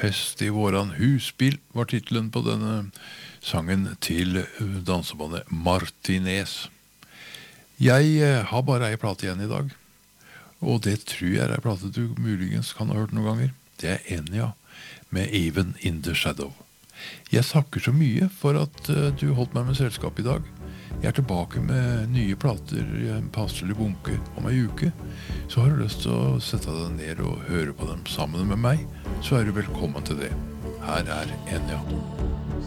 fest i våran husbil, var titelen på denne sangen til dansebandet Martinez. Jeg har bare ei plate igjen i dag, og det tror jeg er ei plate du muligens kan ha hørt noen ganger. Det er Enya med Even in the Shadow. Jeg takker så mye for at du holdt meg med selskap i dag. Jeg er tilbake med nye plater i en passelig bunke om ei uke. Så har du lyst til å sette deg ned og høre på dem sammen med meg, så er du velkommen til det. Her er Enya.